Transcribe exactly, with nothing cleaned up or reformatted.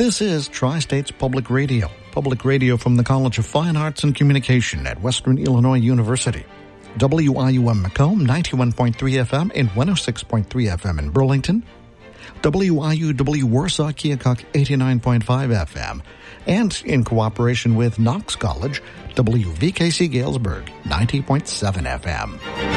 This is Tri-States Public Radio, public radio from the College of Fine Arts and Communication at Western Illinois University. W I U M Macomb, ninety-one point three F M and one oh six point three F M in Burlington. W I U W Warsaw Keokuk, eighty-nine point five F M. And in cooperation with Knox College, W V K C Galesburg, ninety point seven F M.